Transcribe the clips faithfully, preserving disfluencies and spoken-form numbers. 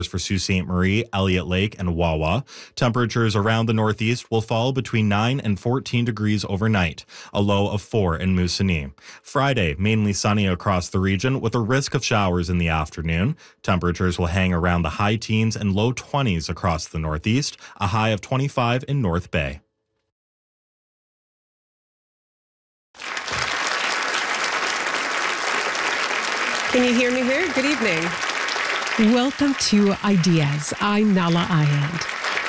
For Sault Ste. Marie, Elliott Lake, and Wawa. Temperatures around the northeast will fall between nine and fourteen degrees overnight, a low of four in Moosonee. Friday, mainly sunny across the region with a risk of showers in the afternoon. Temperatures will hang around the high teens and low twenties across the northeast, a high of twenty-five in North Bay. Can you hear me here? Good evening. Welcome to Ideas. I'm Nahlah Ayed.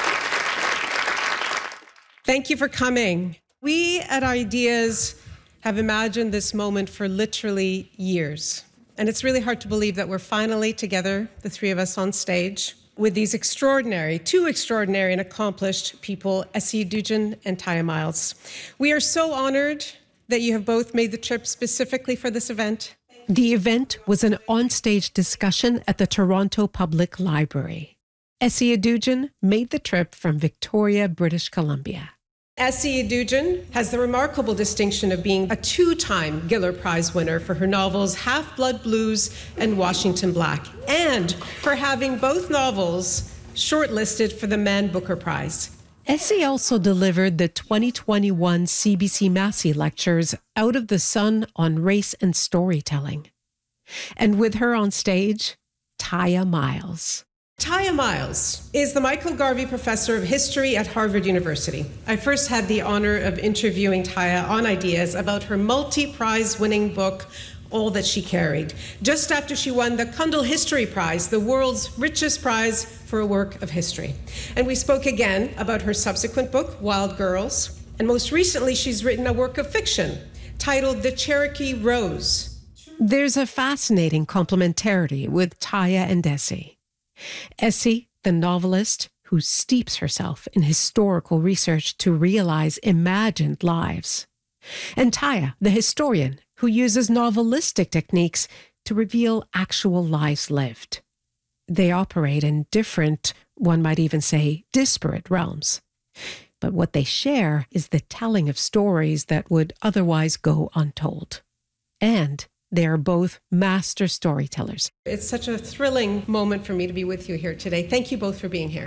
Thank you for coming. We at Ideas have imagined this moment for literally years. And it's really hard to believe that we're finally together, the three of us on stage, with these extraordinary, two extraordinary and accomplished people, Essie Dugin and Taya Miles. We are so honored that you have both made the trip specifically for this event. The event was an onstage discussion at the Toronto Public Library. Essie Dugin made the trip from Victoria, British Columbia. Essie Dugin has the remarkable distinction of being a two-time Giller Prize winner for her novels Half-Blood Blues and Washington Black, and for having both novels shortlisted for the Man Booker Prize. Essie also delivered the twenty twenty-one C B C Massey Lectures Out of the Sun on Race and Storytelling. And with her on stage, Taya Miles. Taya Miles is the Michael Garvey Professor of History at Harvard University. I first had the honor of interviewing Taya on Ideas about her multi-prize winning book, All That She Carried, just after she won the Cundall History Prize, the world's richest prize for a work of history. And we spoke again about her subsequent book, Wild Girls, and most recently she's written a work of fiction titled The Cherokee Rose. There's a fascinating complementarity with Taya and Essie. Essie, the novelist who steeps herself in historical research to realize imagined lives. And Taya, the historian who uses novelistic techniques to reveal actual lives lived. They operate in different, one might even say, disparate realms. But what they share is the telling of stories that would otherwise go untold. And they are both master storytellers. It's such a thrilling moment for me to be with you here today. Thank you both for being here.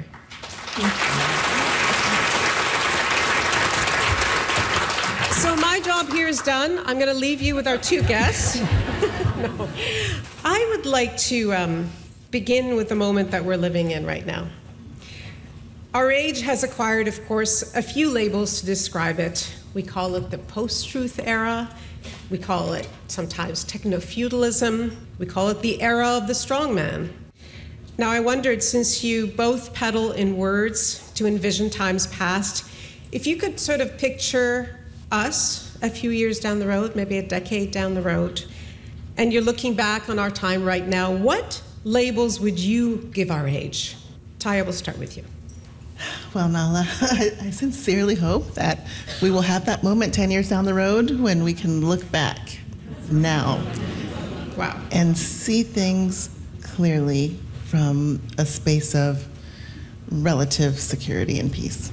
So my job here is done. I'm going to leave you with our two guests. No. I would like to um, begin with the moment that we're living in right now. Our age has acquired, of course, a few labels to describe it. We call it the post-truth era. We call it sometimes techno-feudalism. We call it the era of the strongman. Now, I wondered, since you both peddle in words to envision times past, if you could sort of picture us a few years down the road, maybe a decade down the road, and you're looking back on our time right now, what labels would you give our age? Taya, we'll start with you. Well, Nahlah, I, I sincerely hope that we will have that moment ten years down the road when we can look back now. Wow. And see things clearly from a space of relative security and peace.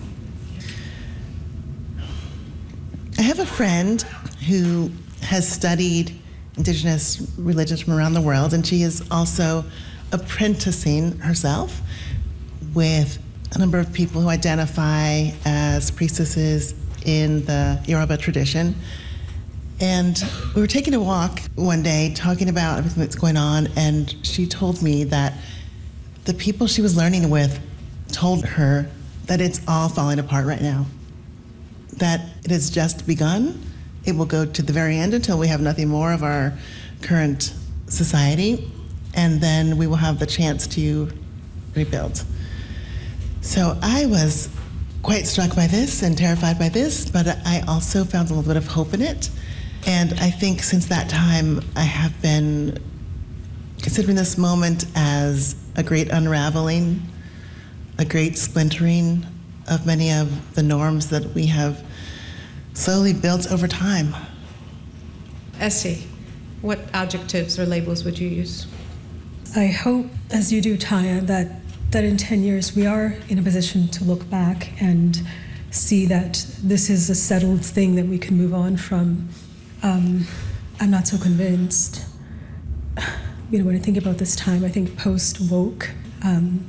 I have a friend who has studied Indigenous religions from around the world, and she is also apprenticing herself with a number of people who identify as priestesses in the Yoruba tradition. And we were taking a walk one day talking about everything that's going on, and she told me that the people she was learning with told her that it's all falling apart right now, that it has just begun. It will go to the very end until we have nothing more of our current society, and then we will have the chance to rebuild. So I was quite struck by this and terrified by this, but I also found a little bit of hope in it. And I think since that time, I have been considering this moment as a great unraveling, a great splintering of many of the norms that we have slowly built over time. Essie, what adjectives or labels would you use? I hope, as you do, Taya, that that in ten years we are in a position to look back and see that this is a settled thing that we can move on from. Um, I'm not so convinced. You know, when I think about this time, I think post-woke, um,